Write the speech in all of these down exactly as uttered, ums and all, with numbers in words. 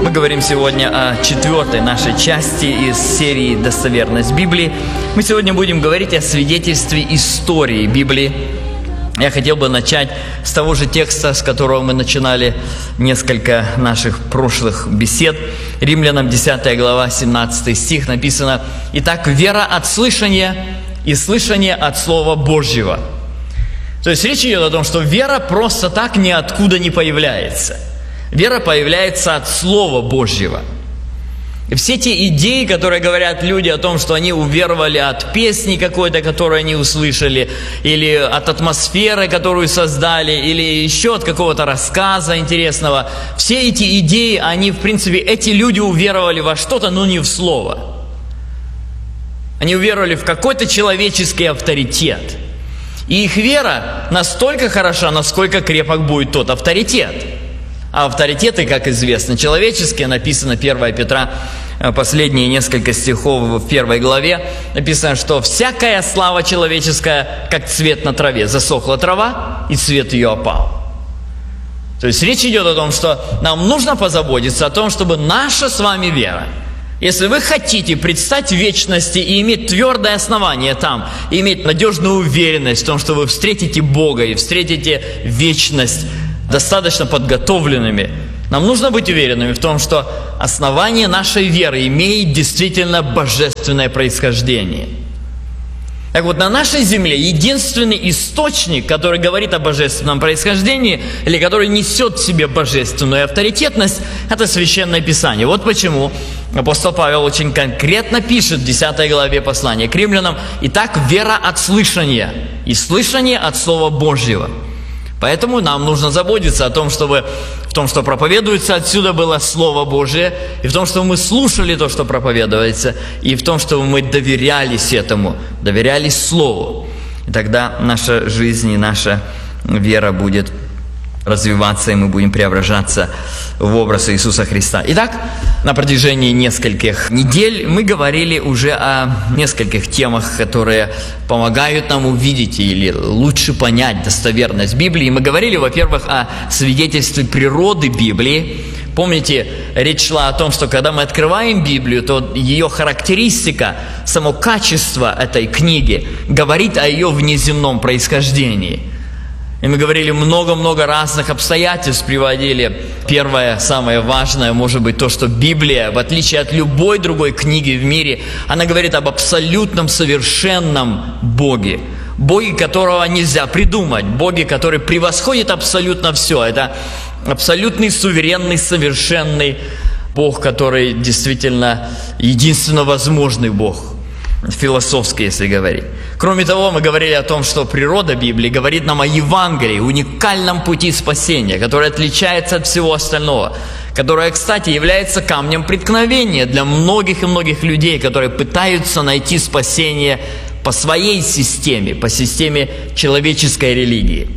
Мы говорим сегодня о четвертой нашей части из серии «Достоверность Библии». Мы сегодня будем говорить о свидетельстве истории Библии. Я хотел бы начать с того же текста, с которого мы начинали несколько наших прошлых бесед. Римлянам десятая глава, семнадцатый стих написано: «Итак, вера от слышания, и слышание от Слова Божьего». То есть речь идет о том, что вера просто так ниоткуда не появляется. Вера появляется от Слова Божьего. И все те идеи, которые говорят люди о том, что они уверовали от песни какой-то, которую они услышали, или от атмосферы, которую создали, или еще от какого-то рассказа интересного, все эти идеи, они, в принципе, эти люди уверовали во что-то, но не в Слово. Они уверовали в какой-то человеческий авторитет. И их вера настолько хороша, насколько крепок будет тот авторитет. А авторитеты, как известно, человеческие, написано первое Петра, последние несколько стихов в первой главе, написано, что «всякая слава человеческая, как цвет на траве, засохла трава, и цвет ее опал». То есть речь идет о том, что нам нужно позаботиться о том, чтобы наша с вами вера, если вы хотите предстать в вечности и иметь твердое основание там, и иметь надежную уверенность в том, что вы встретите Бога и встретите вечность достаточно подготовленными, нам нужно быть уверенными в том, что основание нашей веры имеет действительно божественное происхождение. Так вот, на нашей земле единственный источник, который говорит о божественном происхождении, или который несет в себе божественную авторитетность, это Священное Писание. Вот почему апостол Павел очень конкретно пишет в десятой главе послания к римлянам: «Итак, вера от слышания, и слышание от Слова Божьего». Поэтому нам нужно заботиться о том, чтобы в том, что проповедуется отсюда, было Слово Божие, и в том, чтобы мы слушали то, что проповедуется, и в том, чтобы мы доверялись этому, доверялись Слову. И тогда наша жизнь и наша вера будет развиваться, и мы будем преображаться в образ Иисуса Христа. Итак, на протяжении нескольких недель мы говорили уже о нескольких темах, которые помогают нам увидеть или лучше понять достоверность Библии. Мы говорили, во-первых, о свидетельстве природы Библии. Помните, речь шла о том, что когда мы открываем Библию, то ее характеристика, само качество этой книги говорит о ее внеземном происхождении. И мы говорили много-много разных обстоятельств, приводили. Первое, самое важное, может быть, то, что Библия, в отличие от любой другой книги в мире, она говорит об абсолютном, совершенном Боге. Боге, которого нельзя придумать. Боге, который превосходит абсолютно все. Это абсолютный, суверенный, совершенный Бог, который действительно единственно возможный Бог. Философски, если говорить. Кроме того, мы говорили о том, что природа Библии говорит нам о Евангелии, уникальном пути спасения, который отличается от всего остального, которое, кстати, является камнем преткновения для многих и многих людей, которые пытаются найти спасение по своей системе, по системе человеческой религии.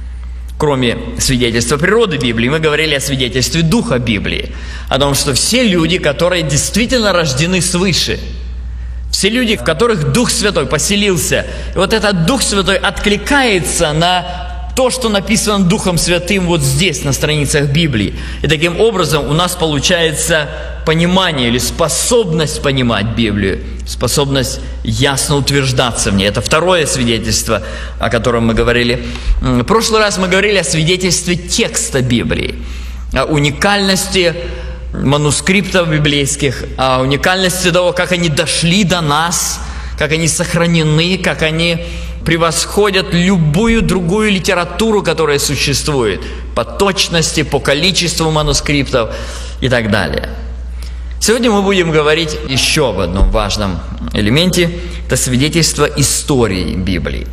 Кроме свидетельства природы Библии, мы говорили о свидетельстве Духа Библии, о том, что все люди, которые действительно рождены свыше, все люди, в которых Дух Святой поселился, и вот этот Дух Святой откликается на то, что написано Духом Святым вот здесь, на страницах Библии. И таким образом у нас получается понимание или способность понимать Библию, способность ясно утверждаться в ней. Это второе свидетельство, о котором мы говорили. В прошлый раз мы говорили о свидетельстве текста Библии, о уникальности манускриптов библейских, о уникальности того, как они дошли до нас, как они сохранены, как они превосходят любую другую литературу, которая существует, по точности, по количеству манускриптов и так далее. Сегодня мы будем говорить еще об одном важном элементе, это свидетельство истории Библии.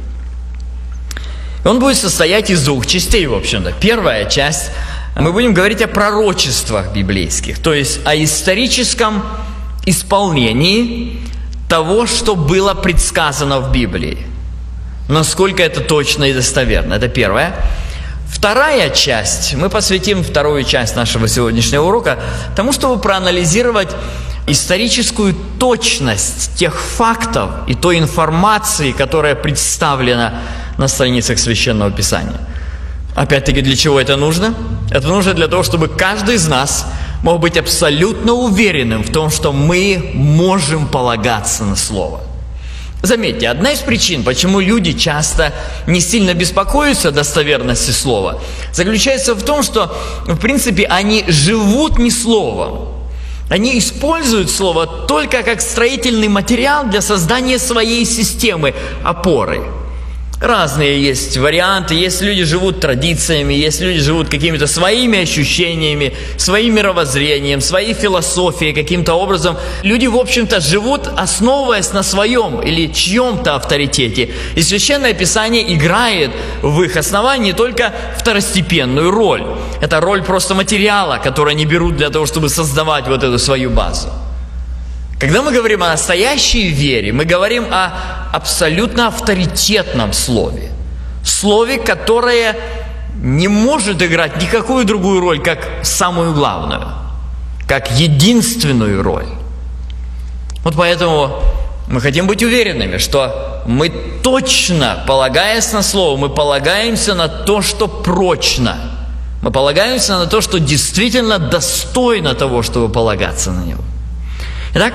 Он будет состоять из двух частей, в общем-то. Первая часть – мы будем говорить о пророчествах библейских, то есть о историческом исполнении того, что было предсказано в Библии. Насколько это точно и достоверно. Это первое. Вторая часть, мы посвятим вторую часть нашего сегодняшнего урока тому, чтобы проанализировать историческую точность тех фактов и той информации, которая представлена на страницах Священного Писания. Опять-таки, для чего это нужно? Это нужно для того, чтобы каждый из нас мог быть абсолютно уверенным в том, что мы можем полагаться на Слово. Заметьте, одна из причин, почему люди часто не сильно беспокоятся о достоверности Слова, заключается в том, что, в принципе, они живут не Словом. Они используют Слово только как строительный материал для создания своей системы опоры. Разные есть варианты. Есть люди живут традициями, есть люди живут какими-то своими ощущениями, своим мировоззрением, своей философией каким-то образом. Люди, в общем-то, живут, основываясь на своем или чьем-то авторитете. И Священное Писание играет в их основании только второстепенную роль. Это роль просто материала, который они берут для того, чтобы создавать вот эту свою базу. Когда мы говорим о настоящей вере, мы говорим о абсолютно авторитетном слове. Слове, которое не может играть никакую другую роль, как самую главную, как единственную роль. Вот поэтому мы хотим быть уверенными, что мы точно, полагаясь на слово, мы полагаемся на то, что прочно. Мы полагаемся на то, что действительно достойно того, чтобы полагаться на него. Итак,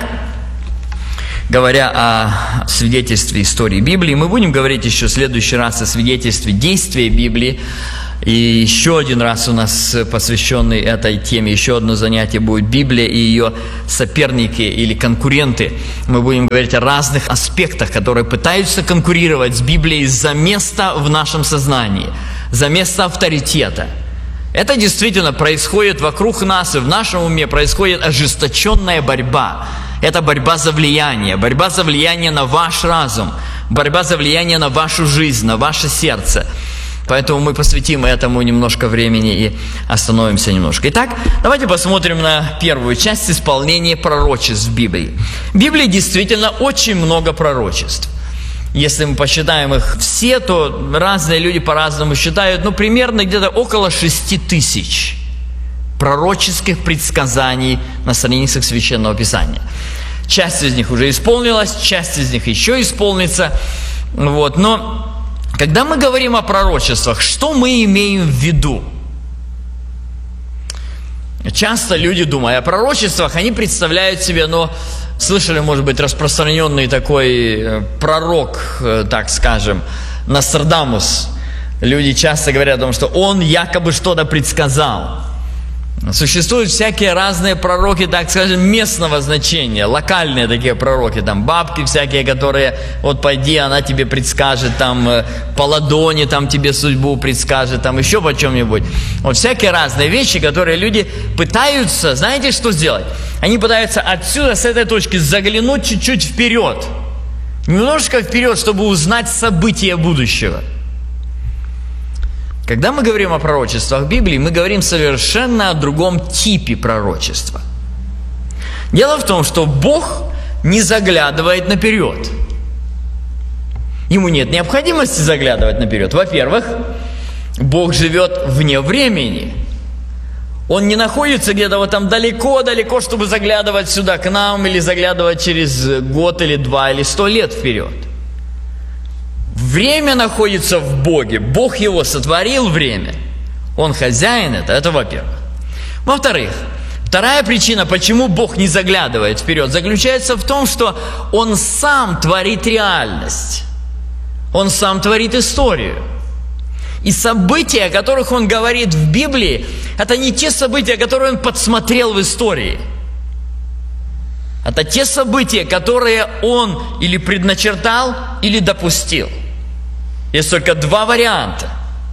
говоря о свидетельстве истории Библии, мы будем говорить еще в следующий раз о свидетельстве действия Библии. И еще один раз у нас посвященный этой теме, еще одно занятие будет Библия и ее соперники или конкуренты. Мы будем говорить о разных аспектах, которые пытаются конкурировать с Библией за место в нашем сознании, за место авторитета. Это действительно происходит вокруг нас, и в нашем уме происходит ожесточенная борьба. Это борьба за влияние, борьба за влияние на ваш разум, борьба за влияние на вашу жизнь, на ваше сердце. Поэтому мы посвятим этому немножко времени и остановимся немножко. Итак, давайте посмотрим на первую часть исполнения пророчеств в Библии. В Библии действительно очень много пророчеств. Если мы посчитаем их все, то разные люди по-разному считают, ну, примерно где-то около шести тысяч пророческих предсказаний на страницах Священного Писания. Часть из них уже исполнилась, часть из них еще исполнится. Вот. Но когда мы говорим о пророчествах, что мы имеем в виду? Часто люди, думая о пророчествах, они представляют себе, ну, слышали, может быть, распространенный такой пророк, так скажем, Нострадамус. Люди часто говорят о том, что он якобы что-то предсказал. Существуют всякие разные пророки, так скажем, местного значения, локальные такие пророки, там бабки всякие, которые, вот пойди, она тебе предскажет, там по ладони, там тебе судьбу предскажет, там еще по чем-нибудь. Вот всякие разные вещи, которые люди пытаются, знаете, что сделать? Они пытаются отсюда, с этой точки, заглянуть чуть-чуть вперед, немножко вперед, чтобы узнать события будущего. Когда мы говорим о пророчествах Библии, мы говорим совершенно о другом типе пророчества. Дело в том, что Бог не заглядывает наперед. Ему нет необходимости заглядывать наперед. Во-первых, Бог живет вне времени. Он не находится где-то вот там далеко-далеко, чтобы заглядывать сюда к нам или заглядывать через год или два или сто лет вперед. Время находится в Боге. Бог его сотворил время. Он хозяин это, это во-первых. Во-вторых, вторая причина, почему Бог не заглядывает вперед, заключается в том, что Он сам творит реальность. Он сам творит историю. И события, о которых Он говорит в Библии, это не те события, которые Он подсмотрел в истории. Это те события, которые Он или предначертал, или допустил. Есть только два варианта.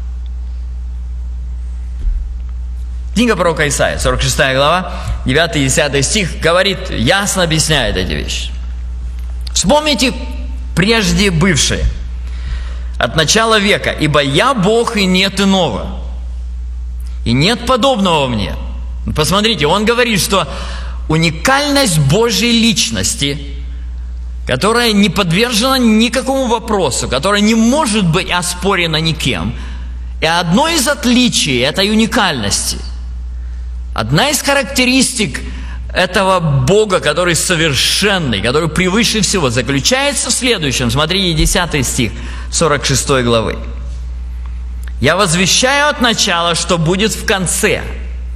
Книга пророка Исаия, сорок шестая глава, девятый и десятый стих, говорит, ясно объясняет эти вещи. Вспомните прежде бывшее, от начала века, ибо я Бог и нет иного, и нет подобного мне. Посмотрите, он говорит, что уникальность Божьей личности, которая не подвержена никакому вопросу, которая не может быть оспорена никем. И одно из отличий этой уникальности, одна из характеристик этого Бога, который совершенный, который превыше всего, заключается в следующем. Смотрите, десятый стих сорок шестой главы. «Я возвещаю от начала, что будет в конце,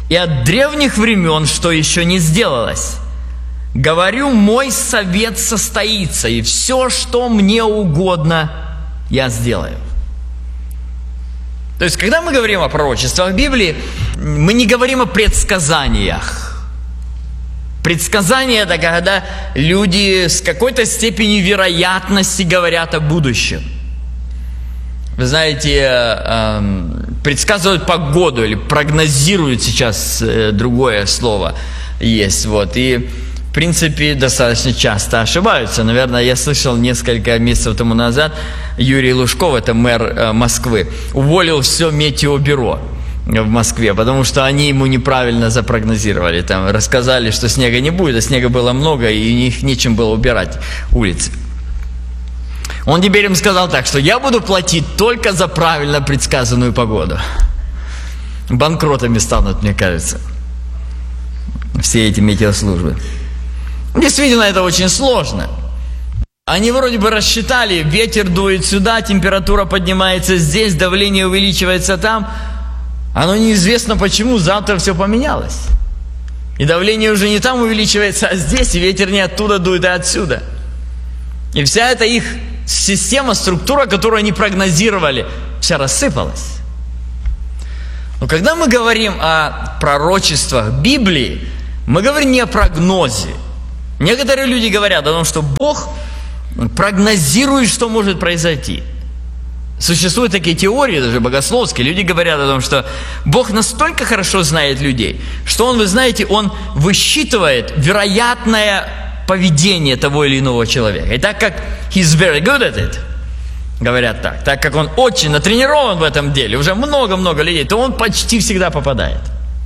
и от древних времен, что еще не сделалось. Говорю, мой совет состоится, и все, что мне угодно, я сделаю. То есть, когда мы говорим о пророчествах Библии, мы не говорим о предсказаниях. Предсказания – это когда люди с какой-то степенью вероятности говорят о будущем. Вы знаете, предсказывают погоду или прогнозируют, сейчас другое слово есть. Вот. И, в принципе, достаточно часто ошибаются. Наверное, я слышал несколько месяцев тому назад, Юрий Лужков, это мэр Москвы, уволил все метеобюро в Москве, потому что они ему неправильно запрогнозировали. Там рассказали, что снега не будет, а снега было много, и у них нечем было убирать улицы. Он теперь им сказал так, что я буду платить только за правильно предсказанную погоду. Банкротами станут, мне кажется, все эти метеослужбы. Действительно, это очень сложно. Они вроде бы рассчитали, ветер дует сюда, температура поднимается здесь, давление увеличивается там. Оно неизвестно почему, завтра все поменялось. И давление уже не там увеличивается, а здесь, и ветер не оттуда дует, а отсюда. И вся эта их система, структура, которую они прогнозировали, вся рассыпалась. Но когда мы говорим о пророчествах Библии, мы говорим не о прогнозе. Некоторые люди говорят о том, что Бог прогнозирует, что может произойти. Существуют такие теории, даже богословские. Люди говорят о том, что Бог настолько хорошо знает людей, что Он, вы знаете, Он высчитывает вероятное поведение того или иного человека. И так как he's very good at it, говорят так, так как он очень натренирован в этом деле, уже много-много людей, то он почти всегда попадает.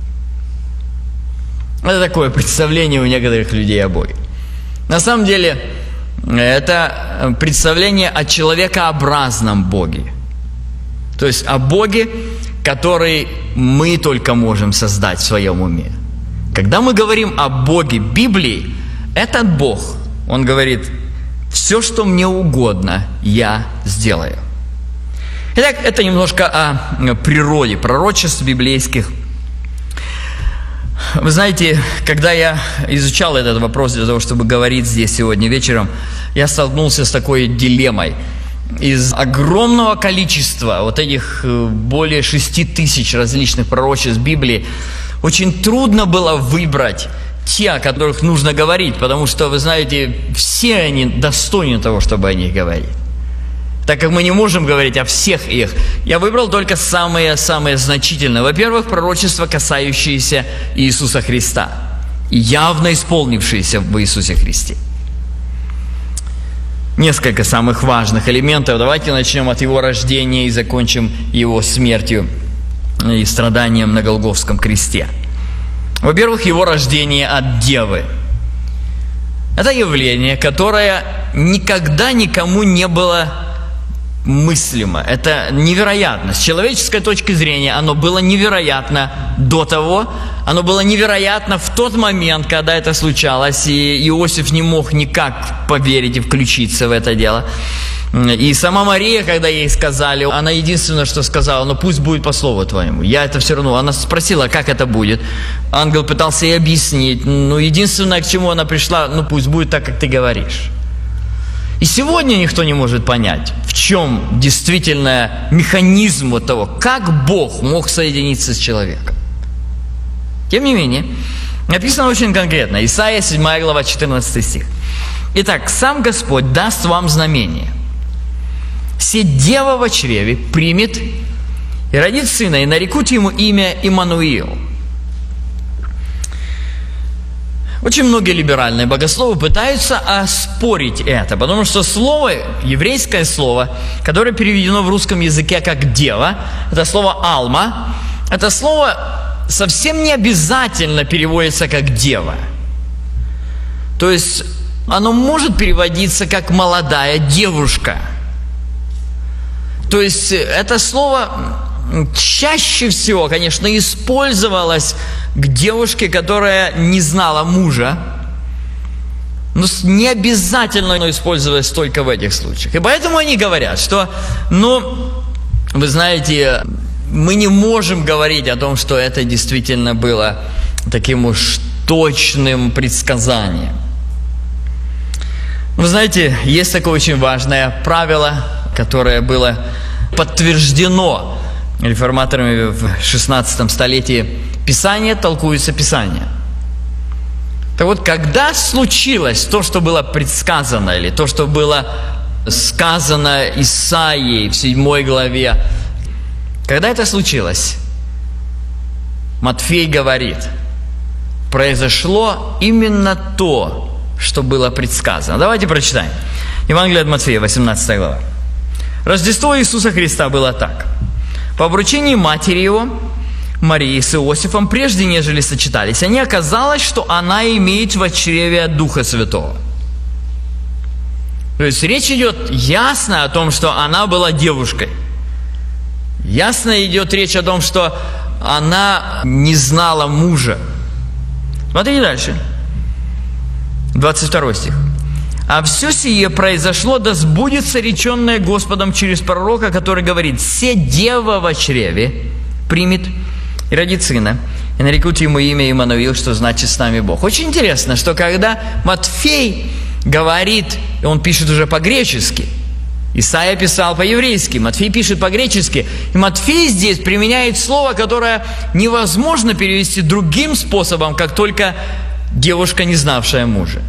Это такое представление у некоторых людей о Боге. На самом деле, это представление о человекообразном Боге. То есть о Боге, который мы только можем создать в своем уме. Когда мы говорим о Боге Библии, этот Бог, Он говорит, все, что мне угодно, я сделаю. Итак, это немножко о природе пророчеств библейских. Вы знаете, когда я изучал этот вопрос для того, чтобы говорить здесь сегодня вечером, я столкнулся с такой дилеммой. Из огромного количества вот этих более шести тысяч различных пророчеств Библии очень трудно было выбрать те, о которых нужно говорить, потому что, вы знаете, все они достойны того, чтобы о них говорить. Так как мы не можем говорить о всех их, я выбрал только самые-самые значительные. Во-первых, пророчества, касающиеся Иисуса Христа, явно исполнившиеся в Иисусе Христе. Несколько самых важных элементов. Давайте начнем от Его рождения и закончим Его смертью и страданием на Голгофском кресте. Во-первых, Его рождение от Девы. Это явление, которое никогда никому не было мыслимо. Это невероятно. С человеческой точки зрения оно было невероятно до того, оно было невероятно в тот момент, когда это случалось, и Иосиф не мог никак поверить и включиться в это дело. И сама Мария, когда ей сказали, она единственное, что сказала, ну пусть будет по слову твоему. Я это все равно, она спросила, как это будет. Ангел пытался ей объяснить. Ну, единственное, к чему она пришла, ну пусть будет так, как ты говоришь. И сегодня никто не может понять, в чем действительно механизм вот того, как Бог мог соединиться с человеком. Тем не менее, написано очень конкретно. Исайя седьмая глава, четырнадцатый стих. Итак, сам Господь даст вам знамение. Се дева во чреве примет и родит сына, и нарекут ему имя Иммануил. Очень многие либеральные богословы пытаются оспорить это, потому что слово, еврейское слово, которое переведено в русском языке как «дева», это слово «алма», это слово совсем не обязательно переводится как «дева». То есть оно может переводиться как «молодая девушка». То есть это слово чаще всего, конечно, использовалось к девушке, которая не знала мужа, но не обязательно оно использовалось только в этих случаях. И поэтому они говорят, что, ну, вы знаете, мы не можем говорить о том, что это действительно было таким уж точным предсказанием. Вы знаете, есть такое очень важное правило, которое было подтверждено реформаторами в шестнадцатом столетии. Писание толкуется Писанием. Так вот, когда случилось то, что было предсказано, или то, что было сказано Исаией в седьмой главе, когда это случилось, Матфей говорит, произошло именно то, что было предсказано. Давайте прочитаем. Евангелие от Матфея, восемнадцатая глава. Рождество Иисуса Христа было так. По обручении матери его, Марии с Иосифом, прежде нежели сочетались, они оказалось, что она имеет в чреве Духа Святого. То есть речь идет ясно о том, что она была девушкой. Ясно идет речь о том, что она не знала мужа. Смотрите дальше. двадцать второй стих. «А все сие произошло, да сбудется реченное Господом через пророка, который говорит, «Се дева во чреве примет и родит сына, и нарекут ему имя Иммануил», что значит «с нами Бог». Очень интересно, что когда Матфей говорит, и он пишет уже по-гречески, Исаия писал по-еврейски, Матфей пишет по-гречески, и Матфей здесь применяет слово, которое невозможно перевести другим способом, как только девушка, не знавшая мужа.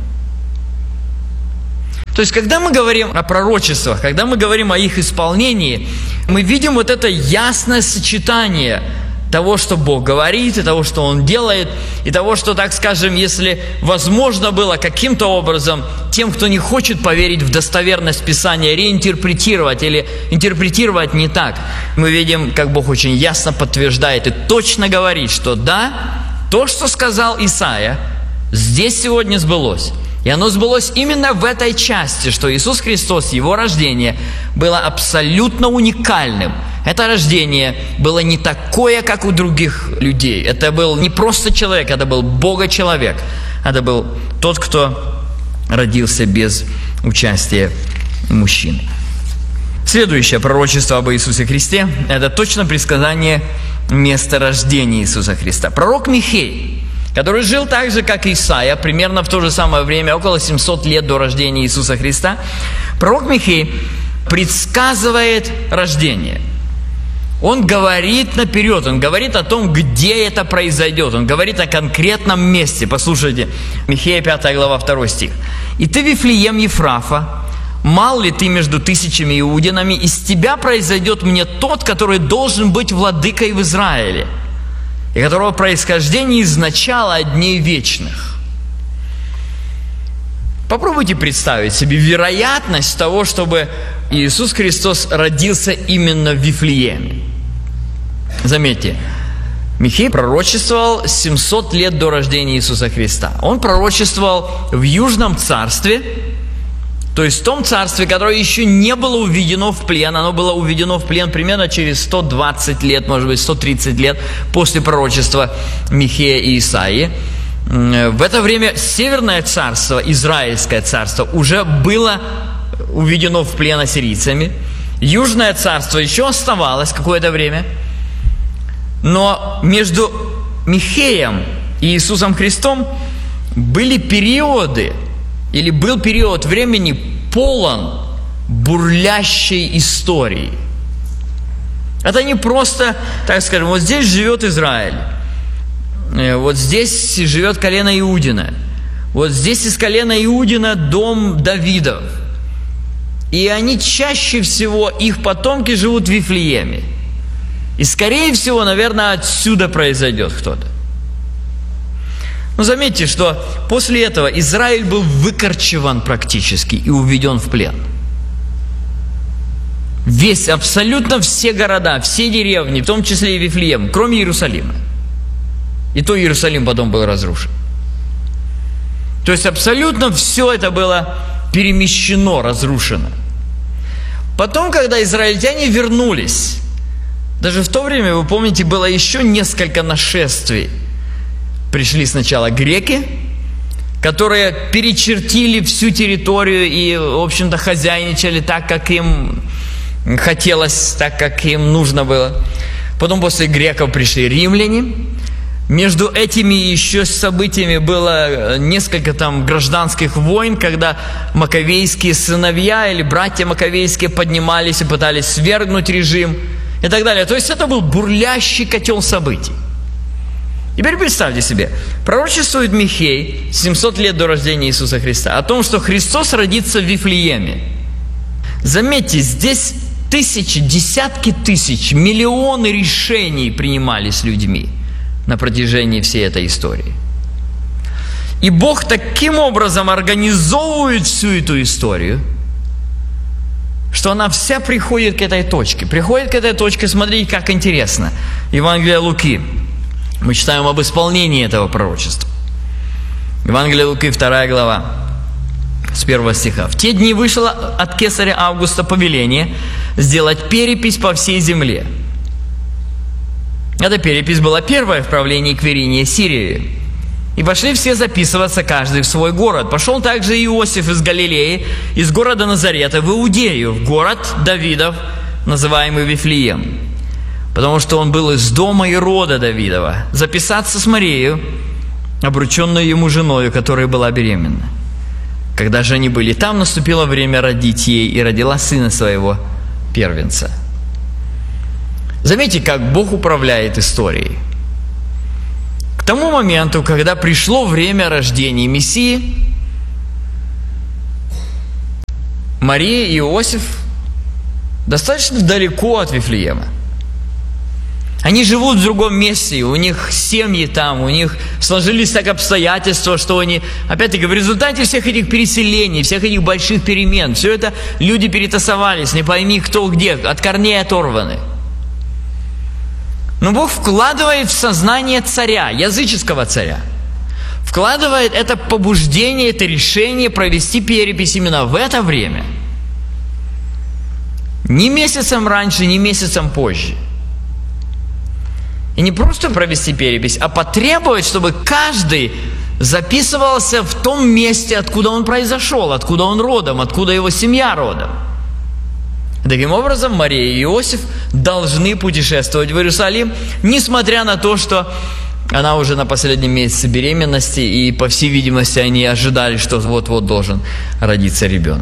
То есть, когда мы говорим о пророчествах, когда мы говорим о их исполнении, мы видим вот это ясное сочетание того, что Бог говорит, и того, что Он делает, и того, что, так скажем, если возможно было каким-то образом тем, кто не хочет поверить в достоверность Писания, реинтерпретировать или интерпретировать не так, мы видим, как Бог очень ясно подтверждает и точно говорит, что да, то, что сказал Исаия, здесь сегодня сбылось. И оно сбылось именно в этой части, что Иисус Христос, Его рождение, было абсолютно уникальным. Это рождение было не такое, как у других людей. Это был не просто человек, это был Бога-человек. Это был тот, кто родился без участия мужчины. Следующее пророчество об Иисусе Христе – это точно предсказание места рождения Иисуса Христа. Пророк Михей, который жил так же, как Исаия, примерно в то же самое время, около семьсот лет до рождения Иисуса Христа, пророк Михей предсказывает рождение. Он говорит наперед, он говорит о том, где это произойдет, он говорит о конкретном месте. Послушайте, Михея пятая глава, второй стих. «И ты, Вифлеем Ефрафа, мал ли ты между тысячами иудинами, из тебя произойдет мне тот, который должен быть владыкой в Израиле, и которого происхождение из начала дней вечных». Попробуйте представить себе вероятность того, чтобы Иисус Христос родился именно в Вифлееме. Заметьте, Михей пророчествовал семьсот лет до рождения Иисуса Христа. Он пророчествовал в Южном царстве, то есть в том царстве, которое еще не было уведено в плен. Оно было уведено в плен примерно через сто двадцать лет, может быть, сто тридцать лет после пророчества Михея и Исаии. В это время Северное царство, Израильское царство, уже было уведено в плен ассирийцами. Южное царство еще оставалось какое-то время. Но между Михеем и Иисусом Христом были периоды, или был период времени полон бурлящей истории. Это не просто, так скажем, вот здесь живет Израиль, вот здесь живет колено Иудина, вот здесь из колена Иудина дом Давидов. И они чаще всего, их потомки живут в Вифлееме. И скорее всего, наверное, отсюда произойдет кто-то. Но заметьте, что после этого Израиль был выкорчеван практически и уведен в плен. Весь, абсолютно все города, все деревни, в том числе и Вифлеем, кроме Иерусалима. И то Иерусалим потом был разрушен. То есть абсолютно все это было перемещено, разрушено. Потом, когда израильтяне вернулись, даже в то время, вы помните, было еще несколько нашествий. Пришли сначала греки, которые перечертили всю территорию и, в общем-то, хозяйничали так, как им хотелось, так, как им нужно было. Потом после греков пришли римляне. Между этими еще событиями было несколько там гражданских войн, когда маковейские сыновья или братья маковейские поднимались и пытались свергнуть режим и так далее. То есть это был бурлящий котел событий. Теперь представьте себе, пророчествует Михей семьсот лет до рождения Иисуса Христа о том, что Христос родится в Вифлееме. Заметьте, здесь тысячи, десятки тысяч, миллионы решений принимались людьми на протяжении всей этой истории. И Бог таким образом организовывает всю эту историю, что она вся приходит к этой точке. Приходит к этой точке, смотрите, как интересно. Евангелие Луки. Мы читаем об исполнении этого пророчества. Евангелие Луки, вторая глава, с первого стиха. «В те дни вышло от кесаря Августа повеление сделать перепись по всей земле». Эта перепись была первая в правлении Квиринии Сирии. «И пошли все записываться, каждый в свой город. Пошел также Иосиф из Галилеи, из города Назарета в Иудею, в город Давидов, называемый Вифлеем, потому что он был из дома и рода Давидова, записаться с Марией, обрученную ему женою, которая была беременна. Когда же они были там, наступило время родить ей, и родила сына своего, первенца». Заметьте, как Бог управляет историей. К тому моменту, когда пришло время рождения Мессии, Мария и Иосиф достаточно далеко от Вифлеема. Они живут в другом месте, у них семьи там, у них сложились так обстоятельства, что они, опять-таки, в результате всех этих переселений, всех этих больших перемен, все это люди перетасовались, не пойми кто где, от корней оторваны. Но Бог вкладывает в сознание царя, языческого царя, вкладывает это побуждение, это решение провести перепись именно в это время. Ни месяцем раньше, ни месяцем позже. И не просто провести перепись, а потребовать, чтобы каждый записывался в том месте, откуда он произошел, откуда он родом, откуда его семья родом. Таким образом, Мария и Иосиф должны путешествовать в Иерусалим, несмотря на то, что она уже на последнем месяце беременности, и, по всей видимости, они ожидали, что вот-вот должен родиться ребенок.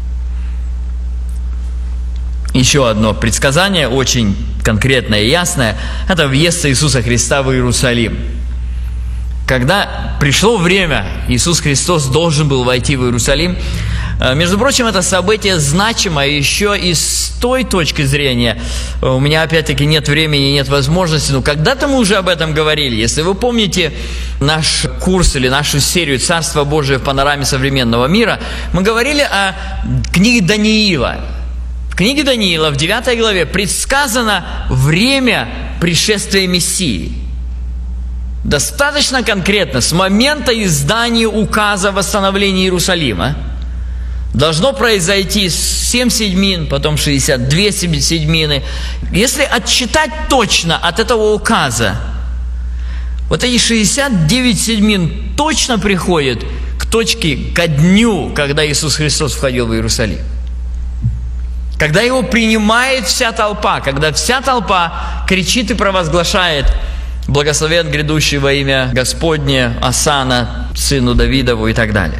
Еще одно предсказание, очень конкретное и ясное, это въезд Иисуса Христа в Иерусалим. Когда пришло время, Иисус Христос должен был войти в Иерусалим. Между прочим, это событие значимое еще и с той точки зрения. У меня, опять-таки, нет времени, нет возможности, но когда-то мы уже об этом говорили. Если вы помните наш курс или нашу серию «Царство Божие в панораме современного мира», мы говорили о книге Даниила. В книге Даниила в девятой главе предсказано время пришествия Мессии. Достаточно конкретно, с момента издания указа о восстановлении Иерусалима должно произойти семь седьмин, потом шестьдесят две седьмины. Если отсчитать точно от этого указа, вот эти шестьдесят девять седьмин точно приходят к точке, ко дню, когда Иисус Христос входил в Иерусалим. Когда Его принимает вся толпа, когда вся толпа кричит и провозглашает: «Благословен грядущий во имя Господне, Осанна, сыну Давидову» и так далее.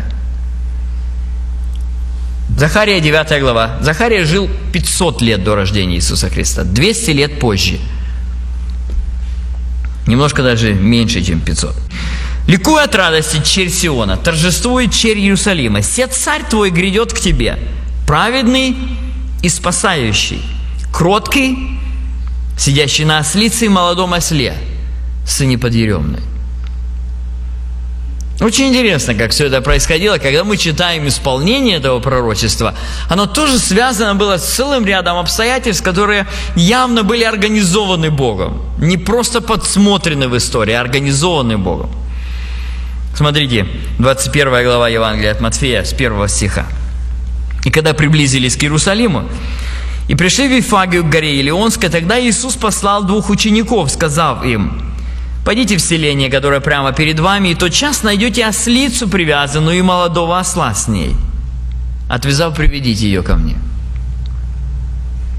Захария, девятая глава. Захария жил пятьсот лет до рождения Иисуса Христа, двести лет позже. Немножко даже меньше, чем пятьсот. «Ликуй от радости, черь Сиона, торжествует черь Иерусалима. Се царь твой грядет к тебе, праведный и спасающий, кроткий, сидящий на ослице и молодом осле, сыне подъеремной». Очень интересно, как все это происходило. Когда мы читаем исполнение этого пророчества, оно тоже связано было с целым рядом обстоятельств, которые явно были организованы Богом. Не просто подсмотрены в истории, а организованы Богом. Смотрите, двадцать первая глава Евангелия от Матфея, с первого стиха. «И когда приблизились к Иерусалиму, и пришли в Вифагию к горе Илионской, тогда Иисус послал двух учеников, сказав им: пойдите в селение, которое прямо перед вами, и тотчас найдете ослицу привязанную и молодого осла с ней. Отвязав, приведите ее ко мне».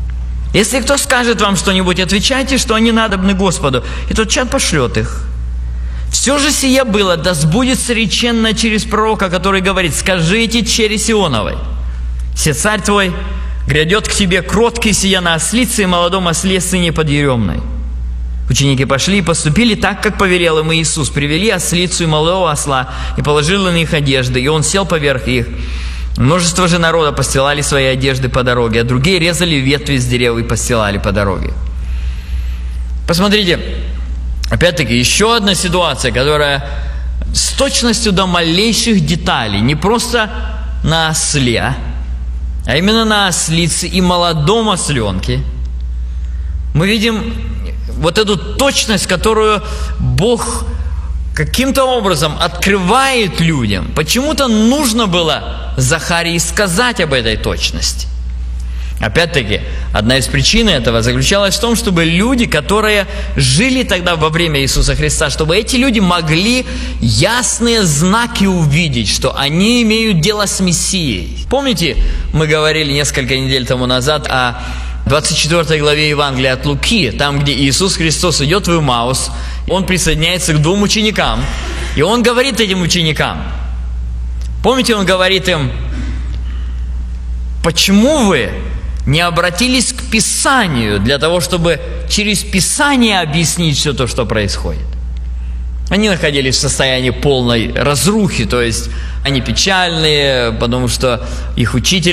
Если кто скажет вам что-нибудь, отвечайте, что они надобны Господу, и тот чад пошлет их. Все же сие было, да сбудется реченно через пророка, который говорит: скажите чере Сионовой, се царь твой грядет к тебе кроткий сия на ослице и молодом осле сыне подъеремной. Ученики пошли и поступили так, как повелел им Иисус. Привели ослицу и молодого осла, и положили на них одежды, и он сел поверх их. Множество же народа постилали свои одежды по дороге, а другие резали ветви с дерев и постилали по дороге. Посмотрите, опять-таки, еще одна ситуация, которая с точностью до малейших деталей, не просто на осле, а именно на ослице и молодом осленке, мы видим вот эту точность, которую Бог каким-то образом открывает людям. Почему-то нужно было Захарии сказать об этой точности. Опять-таки, одна из причин этого заключалась в том, чтобы люди, которые жили тогда во время Иисуса Христа, чтобы эти люди могли ясные знаки увидеть, что они имеют дело с Мессией. Помните, мы говорили несколько недель тому назад о двадцать четвёртой главе Евангелия от Луки, там, где Иисус Христос идет в Имаус, Он присоединяется к двум ученикам, и Он говорит этим ученикам, помните, Он говорит им: почему вы не обратились к Писанию для того, чтобы через Писание объяснить все то, что происходит? Они находились в состоянии полной разрухи, то есть они печальные, потому что их учитель